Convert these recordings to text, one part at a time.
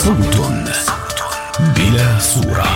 صوت بلا صورة.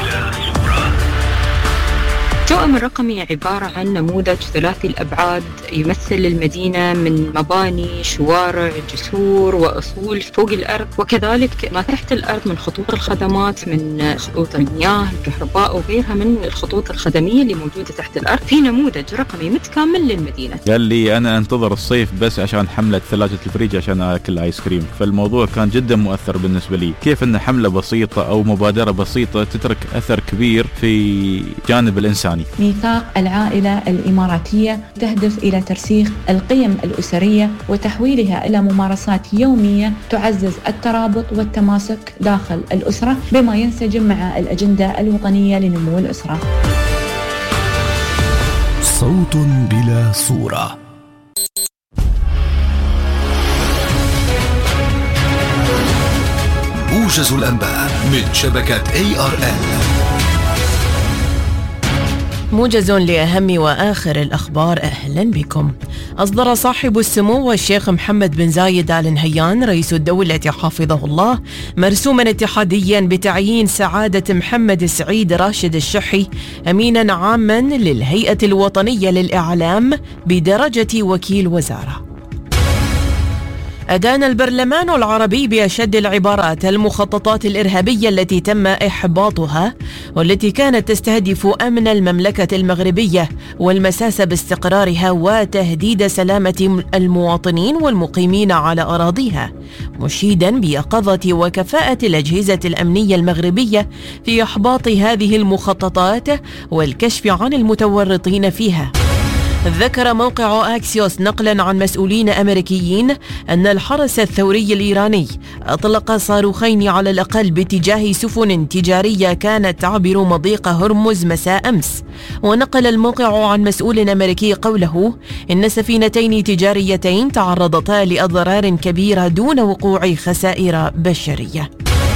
التوأم الرقمي عبارة عن نموذج ثلاثي الأبعاد يمثل المدينة من مباني، شوارع، جسور وأصول فوق الأرض، وكذلك ما تحت الأرض من خطوط الخدمات، من خطوط المياه، الكهرباء وغيرها من الخطوط الخدمية اللي موجودة تحت الأرض، في نموذج رقمي متكامل للمدينة. قال لي أنا أنتظر الصيف بس عشان حملة ثلاجة الفريج عشان أكل آيس كريم، فالموضوع كان جدا مؤثر بالنسبة لي. كيف أن حملة بسيطة أو مبادرة بسيطة تترك أثر كبير في جانب الإنساني. ميثاق العائلة الإماراتية تهدف إلى ترسيخ القيم الأسرية وتحويلها إلى ممارسات يومية تعزز الترابط والتماسك داخل الأسرة، بما ينسجم مع الأجندة الوطنية لنمو الأسرة. صوت بلا صورة. موجز الأنباء من شبكة ARN. موجز لأهم وآخر الأخبار. أهلا بكم. أصدر صاحب السمو الشيخ محمد بن زايد آل نهيان رئيس الدولة حفظه الله مرسوما اتحاديا بتعيين سعادة محمد سعيد راشد الشحي أمينا عاما للهيئة الوطنية للإعلام بدرجة وكيل وزارة. أدان البرلمان العربي بأشد العبارات المخططات الإرهابية التي تم إحباطها والتي كانت تستهدف أمن المملكة المغربية والمساس باستقرارها وتهديد سلامة المواطنين والمقيمين على أراضيها، مشيدا بيقظة وكفاءة الأجهزة الأمنية المغربية في إحباط هذه المخططات والكشف عن المتورطين فيها. ذكر موقع أكسيوس نقلا عن مسؤولين أمريكيين أن الحرس الثوري الإيراني أطلق صاروخين على الأقل باتجاه سفن تجارية كانت تعبر مضيق هرمز مساء أمس. ونقل الموقع عن مسؤول أمريكي قوله إن سفينتين تجاريتين تعرضتا لأضرار كبيرة دون وقوع خسائر بشرية.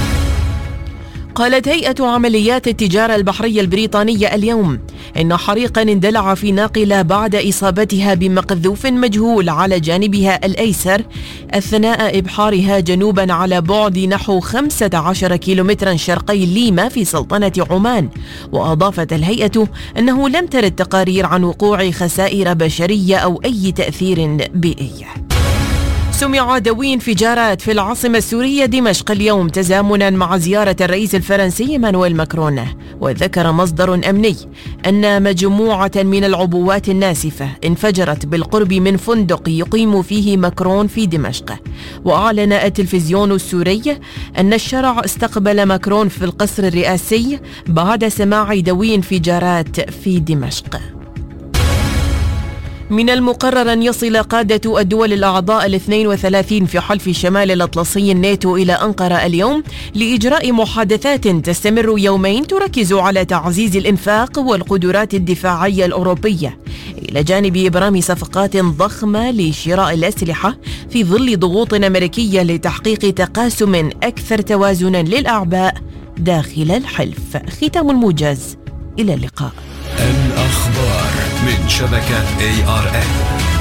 قالت هيئة عمليات التجارة البحرية البريطانية اليوم إن حريقا اندلع في ناقلة بعد إصابتها بمقذوف مجهول على جانبها الأيسر أثناء إبحارها جنوبا على بعد نحو 15 كيلومترا شرقي ليما في سلطنة عمان. وأضافت الهيئة أنه لم ترد تقارير عن وقوع خسائر بشرية أو أي تأثير بيئي. سمع دوي انفجارات في العاصمة السورية دمشق اليوم تزامنا مع زيارة الرئيس الفرنسي إيمانويل ماكرون. وذكر مصدر أمني أن مجموعة من العبوات الناسفة انفجرت بالقرب من فندق يقيم فيه ماكرون في دمشق. وأعلن التلفزيون السوري أن الشرع استقبل ماكرون في القصر الرئاسي بعد سماع دوي انفجارات في دمشق. من المقرر أن يصل قادة الدول الأعضاء 32 في حلف شمال الأطلسي الناتو إلى أنقرة اليوم لإجراء محادثات تستمر يومين تركز على تعزيز الإنفاق والقدرات الدفاعية الأوروبية، إلى جانب إبرام صفقات ضخمة لشراء الأسلحة في ظل ضغوط أمريكية لتحقيق تقاسم أكثر توازنا للأعباء داخل الحلف. ختام الموجز، إلى اللقاء. الأخبار من شبكة ARN.